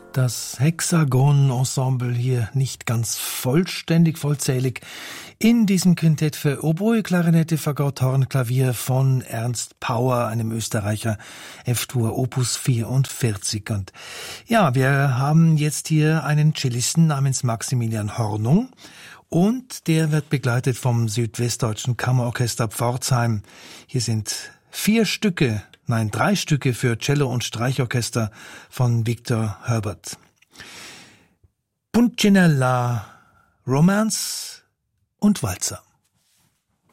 Das Hexagon-Ensemble hier nicht ganz vollzählig in diesem Quintett für Oboe, Klarinette, Fagott, Horn, Klavier von Ernst Pauer, einem Österreicher, F-Dur Opus 44. Und ja, wir haben jetzt hier einen Cellisten namens Maximilian Hornung und der wird begleitet vom Südwestdeutschen Kammerorchester Pforzheim. Hier sind 3 Stücke für Cello und Streichorchester von Victor Herbert. Punchinella, Romance und Walzer.